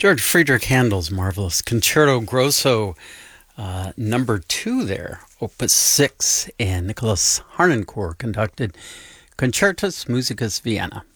George Friedrich Handel's marvelous Concerto Grosso number 2 there, Opus 6, and Nicholas Harnoncourt conducted Concertus Musicus Vienna.